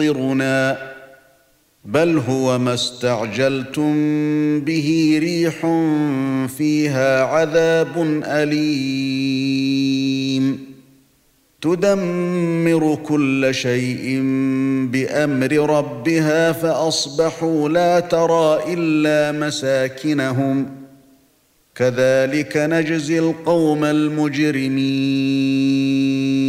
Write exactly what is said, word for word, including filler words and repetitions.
يُمْطِرُنَا بَلْ هُوَ مَا اسْتَعْجَلْتُمْ بِهِ رِيحٌ فِيهَا عَذَابٌ أَلِيمٌ تُدَمِّرُ كُلَّ شَيْءٍ بِأَمْرِ رَبِّهَا فَأَصْبَحُوا لَا تَرَى إِلَّا مَسَاكِنَهُمْ ۚ كَذَلِكَ نَجْزِي الْقَوْمَ الْمُجْرِمِينَ. تُدَمِّرُ كُلَّ شَيْءٍ بِأَمْرِ رَبِّهَا فَأَصْبَحُوا لَا تَرَى إِلَّا مَسَاكِنَهُمْ ۚ كَذَلِكَ نَجْزِي الْقَوْمَ الْمُجْرِمِينَ